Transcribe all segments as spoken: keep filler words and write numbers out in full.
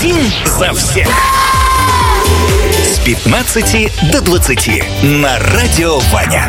Один за всех. С пятнадцати до двадцати на Радио Ваня.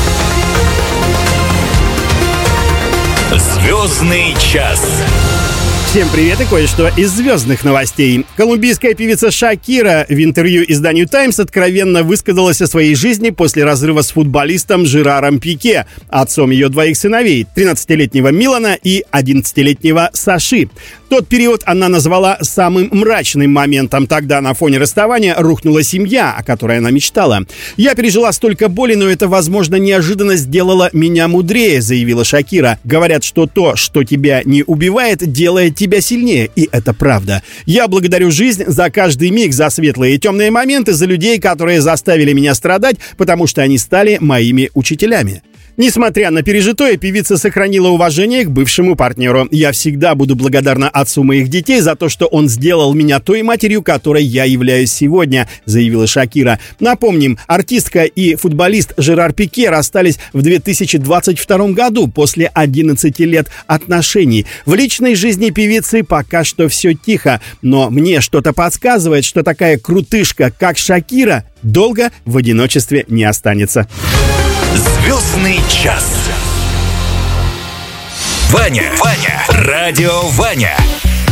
Звездный час. Всем привет и кое-что из звездных новостей. Колумбийская певица Шакира в интервью изданию «Таймс» откровенно высказалась о своей жизни после разрыва с футболистом Жераром Пике, отцом ее двоих сыновей, тринадцатилетнего Милана и одиннадцатилетнего Саши. Тот период она назвала самым мрачным моментом. Тогда на фоне расставания рухнула семья, о которой она мечтала. «Я пережила столько боли, но это, возможно, неожиданно сделало меня мудрее», заявила Шакира. «Говорят, что то, что тебя не убивает, делает тебя сильнее, и это правда. Я благодарю жизнь за каждый миг, за светлые и темные моменты, за людей, которые заставили меня страдать, потому что они стали моими учителями». Несмотря на пережитое, певица сохранила уважение к бывшему партнеру. «Я всегда буду благодарна отцу моих детей за то, что он сделал меня той матерью, которой я являюсь сегодня», заявила Шакира. Напомним, артистка и футболист Жерар Пике расстались в две тысячи двадцать втором году после одиннадцати лет отношений. В личной жизни певицы пока что все тихо, но мне что-то подсказывает, что такая крутышка, как Шакира, долго в одиночестве не останется. Звездный час. Ваня, Ваня, Радио Ваня.